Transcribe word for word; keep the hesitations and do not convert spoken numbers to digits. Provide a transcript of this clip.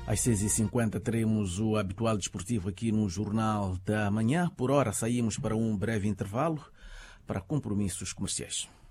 Às seis e cinquenta teremos o habitual desportivo aqui no Jornal da Manhã. Por hora saímos para um breve intervalo para compromissos comerciais.